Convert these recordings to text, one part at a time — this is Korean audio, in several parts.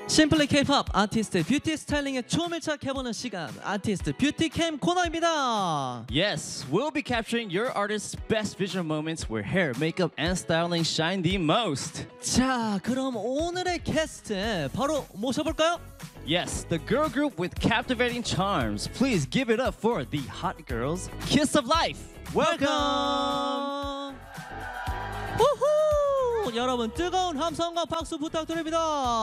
심플리 K-pop 아티스트 뷰티 스타일링에 초밀착해보는 시간 아티스트 뷰티캠 코너입니다. Yes, we'll be capturing your artist's best visual moments where hair, makeup, and styling shine the most. 자, 그럼 오늘의 게스트 바로 모셔볼까요? Yes, the girl group with captivating charms. Please give it up for the hot girls, Kiss of Life. Welcome. 우후! 여러분 뜨거운 함성과 박수 부탁드립니다.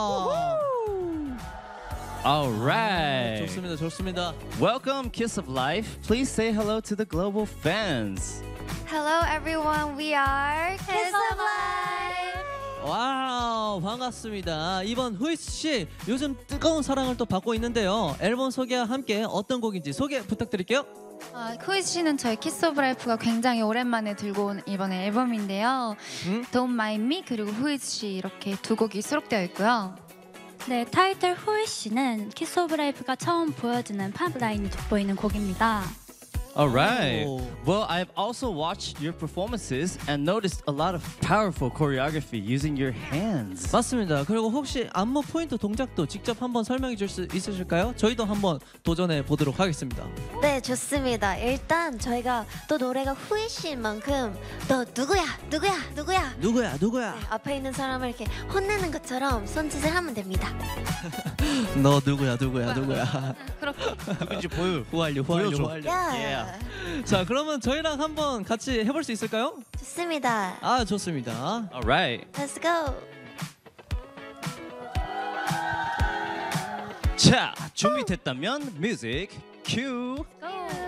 All right. 좋습니다, 좋습니다. Welcome, Kiss of Life. Please say hello to the global fans. Hello everyone, we are Kiss of Life. 와우, 반갑습니다. 이번 후이스 씨 요즘 뜨거운 사랑을 또 받고 있는데요. 앨범 소개와 함께 어떤 곡인지 소개 부탁드릴게요. 후이스 씨는 저희 키스 오브 라이프가 굉장히 오랜만에 들고 온 이번에 앨범인데요. Don't Mind Me 그리고 후이스 씨 이렇게 두 곡이 수록되어 있고요. 네, 타이틀 후이씨는 키스 오브 라이프가 처음 보여주는 팝 라인이 돋보이는 곡입니다. All right. Oh. Well, I've also watched your performances and noticed a lot of powerful choreography using your hands. 맞습니다. 그리고 혹시 안무 포인트 동작도 직접 한번 설명해 줄 수 있으실까요? 저희도 한번 도전해 보도록 하겠습니다. 네, 좋습니다. 일단 저희가 또 노래가 후이신 만큼 너 누구야? 누구야? 네, 앞에 있는 사람을 이렇게 혼내는 것처럼 손짓을 하면 됩니다. 너 누구야? 누군지 보여. 후알류. 야, 자, 그러면 저희랑 한번 같이 해볼 수 있을까요? 좋습니다. 아, 좋습니다. All right. Let's go. 자, 준비됐다면 뮤직 큐.